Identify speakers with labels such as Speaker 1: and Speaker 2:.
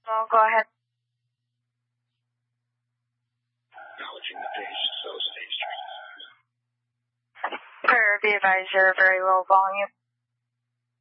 Speaker 1: Well, go ahead.
Speaker 2: Acknowledging the page, so stage 3.
Speaker 1: Be advised, you're very low volume.